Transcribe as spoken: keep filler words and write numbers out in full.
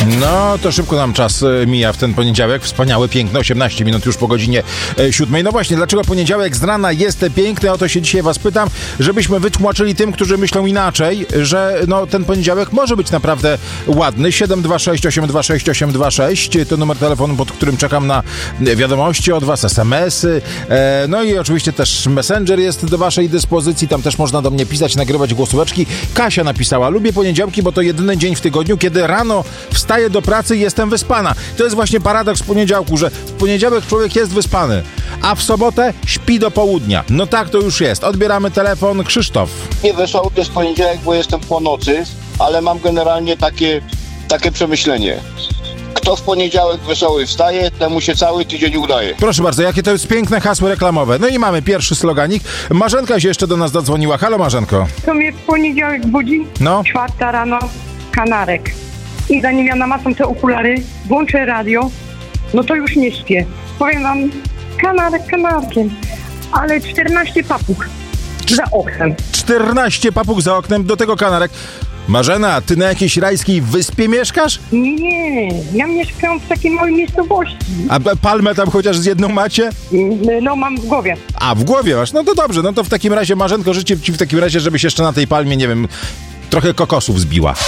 No, to szybko nam czas e, mija w ten poniedziałek. Wspaniały, piękny, osiemnaście minut już po godzinie e, siódmej. No właśnie, dlaczego poniedziałek z rana jest piękny? O to się dzisiaj was pytam, żebyśmy wytłumaczyli tym, którzy myślą inaczej, że no, ten poniedziałek może być naprawdę ładny. siedem dwa sześć osiem dwa sześć osiem dwa sześć to numer telefonu, pod którym czekam na wiadomości od was, es em esy. E, no i oczywiście też Messenger jest do waszej dyspozycji. Tam też można do mnie pisać, nagrywać głosóweczki. Kasia napisała: lubię poniedziałki, bo to jedyny dzień w tygodniu, kiedy rano wstaję do pracy i jestem wyspana. To jest właśnie paradoks poniedziałku, że w poniedziałek człowiek jest wyspany, a w sobotę śpi do południa. No tak to już jest. Odbieramy telefon. Krzysztof. Nie wesoły jest poniedziałek, bo jestem po nocy, ale mam generalnie takie, takie przemyślenie. Kto w poniedziałek wesoły wstaje, temu się cały tydzień udaje. Proszę bardzo, jakie to jest piękne hasło reklamowe. No i mamy pierwszy sloganik. Marzenka się jeszcze do nas dodzwoniła. Halo, Marzenko. To mnie w poniedziałek budzi, No. czwarta rano, kanarek. I zanim ja namacam te okulary, włączę radio, no to już nie śpię. Powiem wam, kanarek kanarkiem, ale czternaście papug za oknem. czternaście papug za oknem, do tego kanarek. Marzena, ty na jakiejś rajskiej wyspie mieszkasz? Nie, ja mieszkam w takiej małej miejscowości. A palmę tam chociaż z jedną macie? No, mam w głowie. A, w głowie masz? No to dobrze, no to w takim razie, Marzenko, życzę ci w takim razie, żebyś jeszcze na tej palmie, nie wiem, trochę kokosów zbiła.